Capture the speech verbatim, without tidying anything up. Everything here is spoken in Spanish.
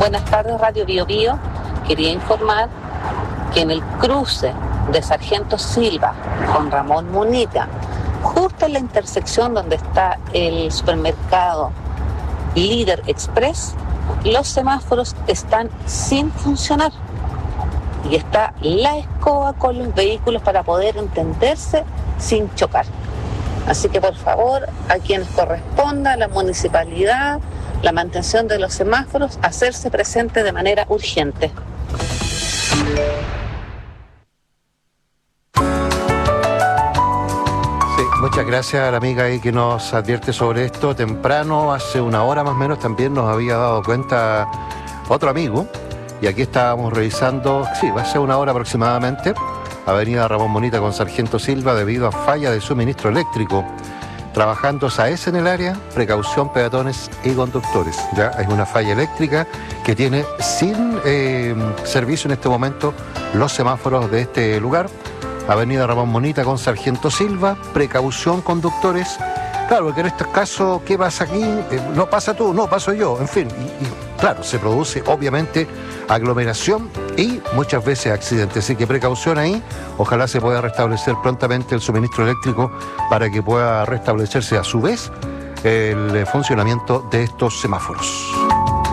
Buenas tardes, Radio Bio Bio. Quería informar que en el cruce de Sargento Silva con Ramón Munita, justo en la intersección donde está el supermercado Líder Express, los semáforos están sin funcionar y está la escoba con los vehículos para poder entenderse sin chocar. Así que por favor, a quienes corresponda, la municipalidad, la mantención de los semáforos, hacerse presente de manera urgente. Sí, muchas gracias a la amiga ahí que nos advierte sobre esto. Temprano, hace una hora más o menos, también nos había dado cuenta otro amigo. Y aquí estábamos revisando, sí, va a ser una hora aproximadamente, Avenida Ramón Munita con Sargento Silva, debido a falla de suministro eléctrico. Trabajando S A E S en el área, precaución peatones y conductores. Ya es una falla eléctrica que tiene sin eh, servicio en este momento los semáforos de este lugar. Avenida Ramón Munita con Sargento Silva, precaución conductores. Claro, porque en estos casos, ¿qué pasa aquí? Eh, no pasa tú, no paso yo, en fin. Y, y claro, se produce obviamente aglomeración y muchas veces accidentes. Así que precaución ahí. Ojalá se pueda restablecer prontamente el suministro eléctrico para que pueda restablecerse a su vez el funcionamiento de estos semáforos.